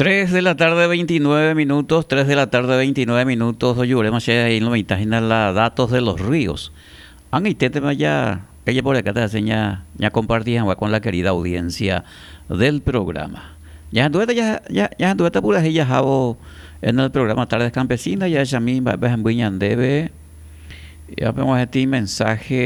3 de la tarde, 29 minutos. 3 de la tarde, 29 minutos. Oyuremos ahí en la mitad la datos de los ríos. Han intentado ya, ella por acá te enseña, ya compartían con la querida audiencia del programa. Ya anduve pura ella jabo en el programa Tardes Campesinas, ya mí va en Buñandebe. Ya vemos este mensaje.